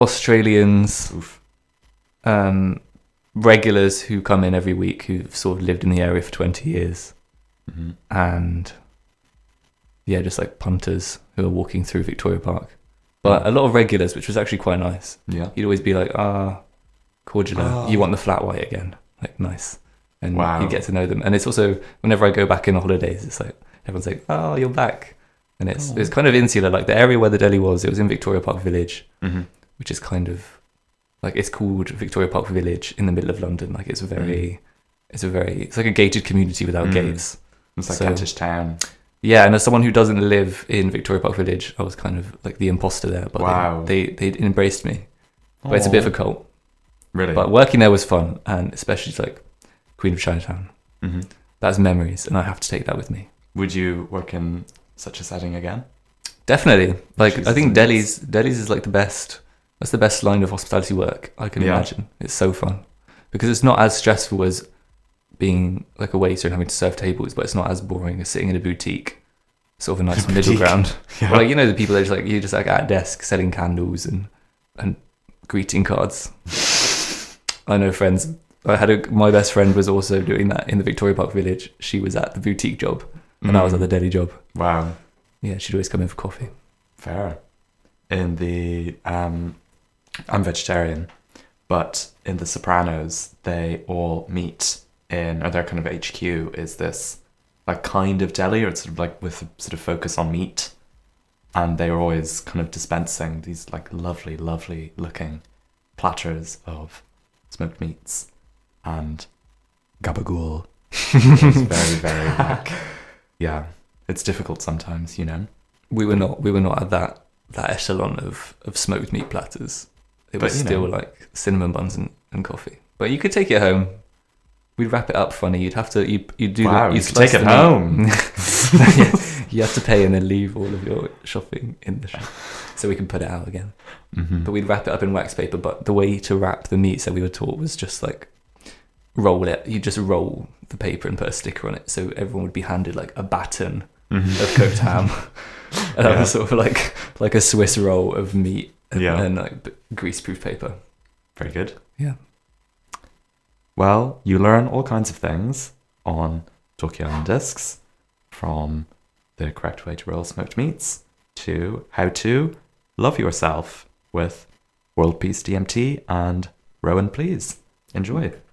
Australians, Oof. regulars who come in every week who've sort of lived in the area for 20 years. Mm-hmm. And yeah, just like punters who are walking through Victoria Park. But a lot of regulars, which was actually quite nice. Yeah. You'd always be like, Cordula, you want the flat white again. Like, nice. And Wow. you get to know them. And it's also, whenever I go back in the holidays, it's like, everyone's like, oh, you're back. And it's kind of insular. Like the area where the deli was, it was in Victoria Park Village, Mm-hmm. which is kind of, like, it's called Victoria Park Village in the middle of London. Like, it's it's like a gated community without gates. It's like So- Kentish Town. Yeah, and as someone who doesn't live in Victoria Park Village, I was kind of like the imposter there. But Wow. they embraced me. But it's a bit of a cult. Really? But working there was fun, and especially like Queen of Chinatown. Mm-hmm. That's memories, and I have to take that with me. Would you work in such a setting again? Definitely. Like, Jesus. I think Delhi's is like the best. That's the best line of hospitality work I can Yeah. imagine. It's so fun because it's not as stressful as being like a waiter and having to serve tables, but it's not as boring as sitting in a boutique. Sort of a nice middle Boutique. ground. Yeah. Or like, you know, the people that you're just like at a desk selling candles and greeting cards. I know friends. My best friend was also doing that in the Victoria Park Village. She was at the boutique job, and I was at the deli job. Wow. Yeah, she'd always come in for coffee. Fair. In the I'm vegetarian, but in The Sopranos, they all meet in, or their kind of HQ is this like kind of deli, or it's sort of like with a sort of focus on meat, and they are always kind of dispensing these like lovely, lovely looking platters of smoked meats and gabagool. It's very, very like, yeah, it's difficult sometimes, you know. We were not at that echelon of smoked meat platters. It But, was you still know. like cinnamon buns and coffee. But you could take it home. We'd wrap it up funny. You'd have to you do Wow, the, you you'd could take slice it the home. meat. Yeah, you have to pay and then leave all of your shopping in the shop so we can put it out again. Mm-hmm. But we'd wrap it up in wax paper. But the way to wrap the meats that we were taught was just like roll it. You just roll the paper and put a sticker on it, so everyone would be handed like a baton of cooked ham, and that Yeah. was sort of like a Swiss roll of meat and, Yeah. and like greaseproof paper. Very good. Yeah. Well, you learn all kinds of things on Tokyo Island Discs, from the correct way to roll smoked meats to how to love yourself with World Peace DMT and Rowan Please. Enjoy.